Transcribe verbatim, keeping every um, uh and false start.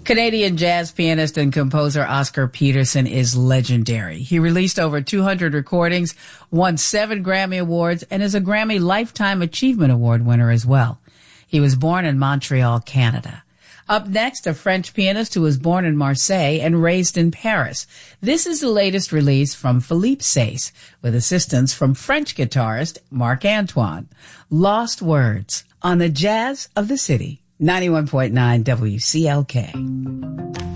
Canadian jazz pianist and composer Oscar Peterson is legendary. He released over two hundred recordings, won seven Grammy Awards, and is a Grammy Lifetime Achievement Award winner as well. He was born in Montreal, Canada. Up next, a French pianist who was born in Marseille and raised in Paris. This is the latest release from Philippe Saisse, with assistance from French guitarist Marc Antoine. Lost Words on the Jazz of the City, ninety-one point nine W C L K.